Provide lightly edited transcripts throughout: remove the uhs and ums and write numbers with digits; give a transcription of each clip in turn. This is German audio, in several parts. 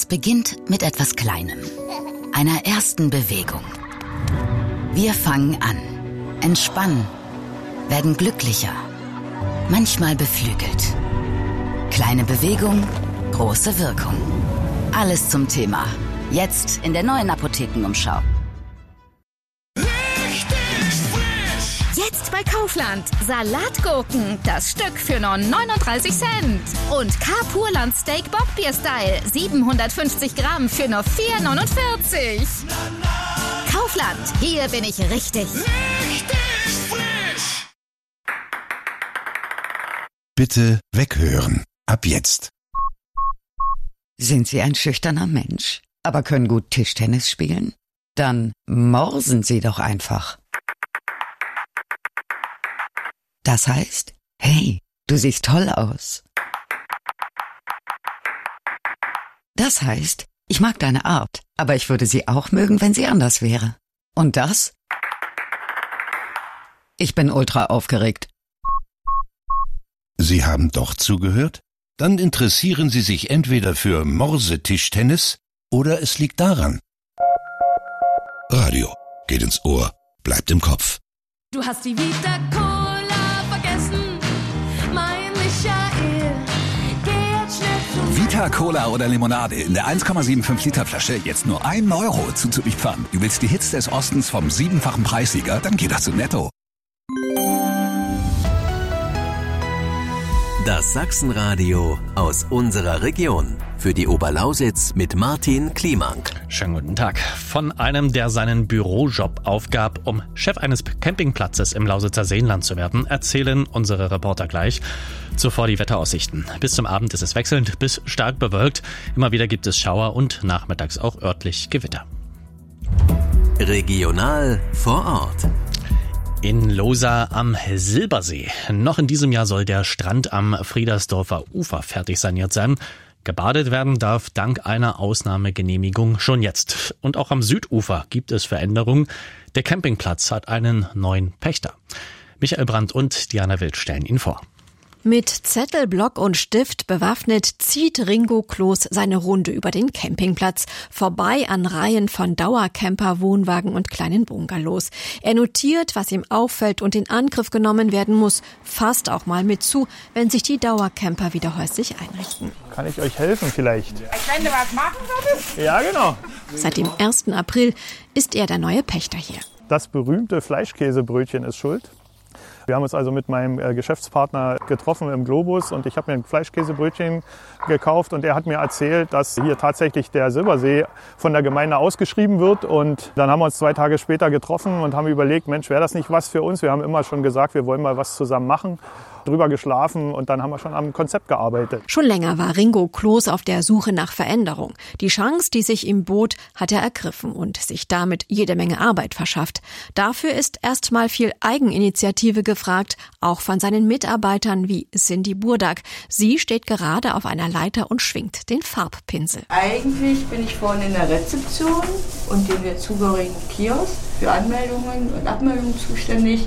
Es beginnt mit etwas Kleinem, einer ersten Bewegung. Wir fangen an, entspannen, werden glücklicher, manchmal beflügelt. Kleine Bewegung, große Wirkung. Alles zum Thema. Jetzt in der neuen Apothekenumschau. Jetzt bei Kaufland. Salatgurken, das Stück für nur 39 Cent. Und K-Purland Steak Bockbier-Style, 750 Gramm für nur 4,49. Kaufland, hier bin ich richtig. Bitte weghören. Ab jetzt. Sind Sie ein schüchterner Mensch, aber können gut Tischtennis spielen? Dann morsen Sie doch einfach. Das heißt, hey, du siehst toll aus. Das heißt, ich mag deine Art, aber ich würde sie auch mögen, wenn sie anders wäre. Und das? Ich bin ultra aufgeregt. Sie haben doch zugehört? Dann interessieren Sie sich entweder für Morsetischtennis oder es liegt daran. Radio geht ins Ohr, bleibt im Kopf. Du hast die Vita Cola vergessen, mein Michael. Geh jetzt schnell zum Vita Cola oder Limonade in der 1,75 Liter Flasche jetzt nur 1 Euro zuzulieferern. Du willst die Hits des Ostens vom 7-fachen Preissieger? Dann geh doch zu Netto. Das Sachsenradio aus unserer Region. Für die Oberlausitz mit Martin Kliemank. Schönen guten Tag. Von einem, der seinen Bürojob aufgab, um Chef eines Campingplatzes im Lausitzer Seenland zu werden, erzählen unsere Reporter gleich. Zuvor die Wetteraussichten. Bis zum Abend ist es wechselnd bis stark bewölkt. Immer wieder gibt es Schauer und nachmittags auch örtlich Gewitter. Regional vor Ort. In Lohsa am Silbersee. Noch in diesem Jahr soll der Strand am Friedersdorfer Ufer fertig saniert sein. Gebadet werden darf dank einer Ausnahmegenehmigung schon jetzt. Und auch am Südufer gibt es Veränderungen. Der Campingplatz hat einen neuen Pächter. Michael Brandt und Diana Wild stellen ihn vor. Mit Zettel, Block und Stift bewaffnet zieht Ringo Kloß seine Runde über den Campingplatz, vorbei an Reihen von Dauercamper, Wohnwagen und kleinen Bungalows. Er notiert, was ihm auffällt und in Angriff genommen werden muss, fasst auch mal mit zu, wenn sich die Dauercamper wieder häuslich einrichten. Kann ich euch helfen vielleicht? Wenn du was machen würdest? Ja, genau. Seit dem 1. April ist er der neue Pächter hier. Das berühmte Fleischkäsebrötchen ist schuld. Wir haben uns also mit meinem Geschäftspartner getroffen im Globus und ich habe mir ein Fleischkäsebrötchen gekauft und er hat mir erzählt, dass hier tatsächlich der Silbersee von der Gemeinde ausgeschrieben wird und dann haben wir uns 2 Tage später getroffen und haben überlegt, Mensch, wäre das nicht was für uns? Wir haben immer schon gesagt, wir wollen mal was zusammen machen. Drüber geschlafen und dann haben wir schon am Konzept gearbeitet. Schon länger war Ringo Kloß auf der Suche nach Veränderung. Die Chance, die sich ihm bot, hat er ergriffen und sich damit jede Menge Arbeit verschafft. Dafür ist erstmal viel Eigeninitiative gefragt, auch von seinen Mitarbeitern wie Cindy Burdak. Sie steht gerade auf einer Leiter und schwingt den Farbpinsel. Eigentlich bin ich vorne in der Rezeption und dem dazugehörigen Kiosk für Anmeldungen und Abmeldungen zuständig.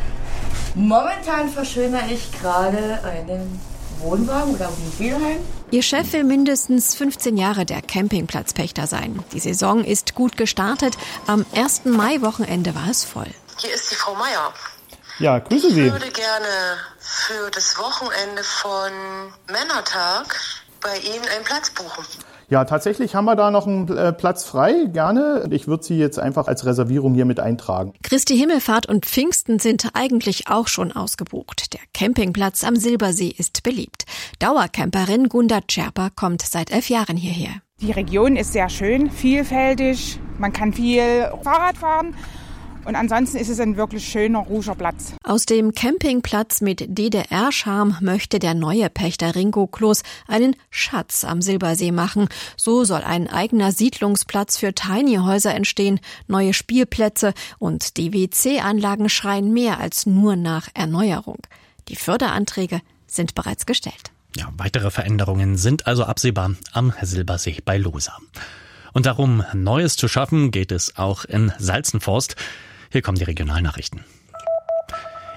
Momentan verschönere ich gerade einen Wohnwagen oder Mobilheim. Ihr Chef will mindestens 15 Jahre der Campingplatzpächter sein. Die Saison ist gut gestartet. Am 1. Mai-Wochenende war es voll. Hier ist die Frau Meier. Ja, grüße Sie. Ich würde gerne für das Wochenende von Männertag bei Ihnen einen Platz buchen. Ja, tatsächlich haben wir da noch einen Platz frei, gerne. Ich würde Sie jetzt einfach als Reservierung hier mit eintragen. Christi Himmelfahrt und Pfingsten sind eigentlich auch schon ausgebucht. Der Campingplatz am Silbersee ist beliebt. Dauercamperin Gunda Tscherper kommt seit 11 Jahren hierher. Die Region ist sehr schön, vielfältig. Man kann viel Fahrrad fahren. Und ansonsten ist es ein wirklich schöner, ruhiger Platz. Aus dem Campingplatz mit DDR-Charme möchte der neue Pächter Ringo Kloß einen Schatz am Silbersee machen. So soll ein eigener Siedlungsplatz für Tiny-Häuser entstehen, neue Spielplätze und die WC-Anlagen schreien mehr als nur nach Erneuerung. Die Förderanträge sind bereits gestellt. Ja, weitere Veränderungen sind also absehbar am Silbersee bei Lohsa. Und darum, Neues zu schaffen, geht es auch in Salzenforst. Hier kommen die Regionalnachrichten.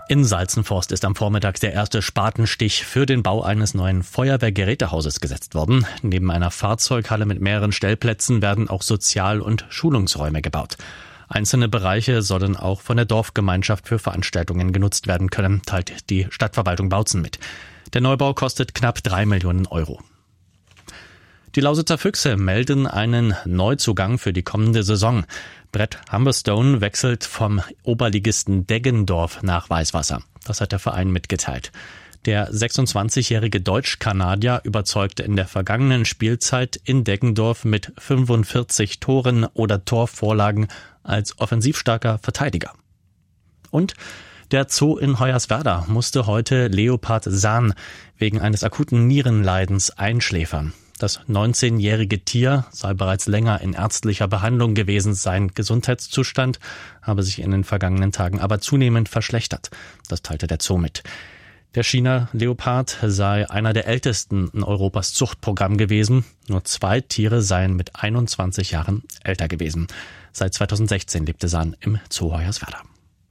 In Salzenforst ist am Vormittag der erste Spatenstich für den Bau eines neuen Feuerwehrgerätehauses gesetzt worden. Neben einer Fahrzeughalle mit mehreren Stellplätzen werden auch Sozial- und Schulungsräume gebaut. Einzelne Bereiche sollen auch von der Dorfgemeinschaft für Veranstaltungen genutzt werden können, teilt die Stadtverwaltung Bautzen mit. Der Neubau kostet knapp 3 Millionen Euro. Die Lausitzer Füchse melden einen Neuzugang für die kommende Saison. Brett Humberstone wechselt vom Oberligisten Deggendorf nach Weißwasser. Das hat der Verein mitgeteilt. Der 26-jährige Deutsch-Kanadier überzeugte in der vergangenen Spielzeit in Deggendorf mit 45 Toren oder Torvorlagen als offensivstarker Verteidiger. Und der Zoo in Hoyerswerda musste heute Leopard San wegen eines akuten Nierenleidens einschläfern. Das 19-jährige Tier sei bereits länger in ärztlicher Behandlung gewesen. Sein Gesundheitszustand habe sich in den vergangenen Tagen aber zunehmend verschlechtert. Das teilte der Zoo mit. Der China-Leopard sei einer der ältesten in Europas Zuchtprogramm gewesen. Nur 2 Tiere seien mit 21 Jahren älter gewesen. Seit 2016 lebte San im Zoo Hoyerswerda.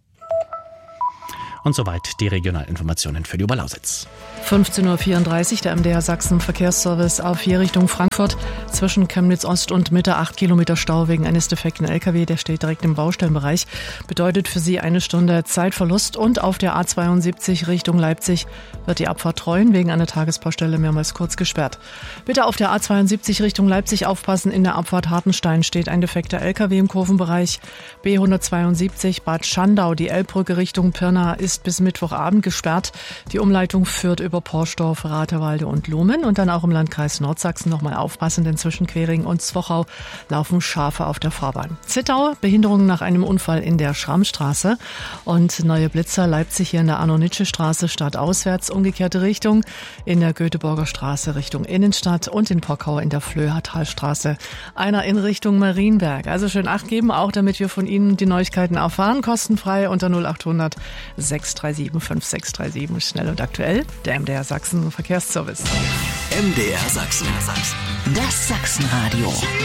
Und soweit die Regionalinformationen für die Oberlausitz. 15.34 Uhr, der MDR Sachsen Verkehrsservice A4 Richtung Frankfurt. Zwischen Chemnitz Ost und Mitte 8 Kilometer Stau wegen eines defekten LKW. Der steht direkt im Baustellenbereich. Bedeutet für Sie 1 Stunde Zeitverlust. Und auf der A72 Richtung Leipzig wird die Abfahrt Treuen wegen einer Tagesbaustelle mehrmals kurz gesperrt. Bitte auf der A72 Richtung Leipzig aufpassen. In der Abfahrt Hartenstein steht ein defekter LKW im Kurvenbereich. B172 Bad Schandau, die Elbbrücke Richtung Pirna ist bis Mittwochabend gesperrt. Die Umleitung führt über Porsdorf, Ratewalde und Lumen. Und dann auch im Landkreis Nordsachsen nochmal aufpassen, denn zwischen Quering und Zwochau laufen Schafe auf der Fahrbahn. Zittau, Behinderung nach einem Unfall in der Schrammstraße. Und neue Blitzer, Leipzig hier in der Arno-Nitsche-Straße, stadtauswärts, umgekehrte Richtung. In der Göteborger Straße Richtung Innenstadt und in Pockau in der Flöhertalstraße. Einer in Richtung Marienberg. Also schön Acht geben, auch damit wir von Ihnen die Neuigkeiten erfahren. Kostenfrei unter 0800 637 5637. Schnell und aktuell. Der MDR Sachsen Verkehrsservice. MDR Sachsen. Das Sachsenradio.